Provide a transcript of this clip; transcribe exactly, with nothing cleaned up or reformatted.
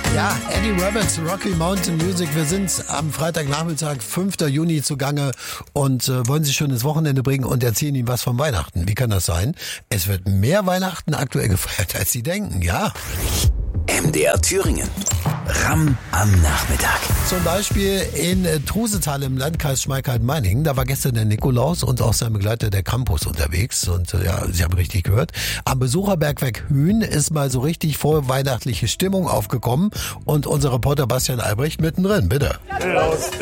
Ja, Eddie Roberts, Rocky Mountain Music. Wir sind am Freitagnachmittag, fünfter Juni zugange und äh, wollen Sie schon ins Wochenende bringen und erzählen Ihnen was von Weihnachten. Wie kann das sein? Es wird mehr Weihnachten aktuell gefeiert, als Sie denken, ja. M D R Thüringen. Ramm am Nachmittag. Zum Beispiel in äh, Trusetal im Landkreis Schmalkalden-Meiningen. Da war gestern der Nikolaus und auch sein Begleiter der Krampus unterwegs. Und äh, ja, Sie haben richtig gehört. Am Besucherbergwerk Hühn ist mal so richtig vorweihnachtliche Stimmung aufgekommen. Und unser Reporter Bastian Albrecht mittendrin, bitte.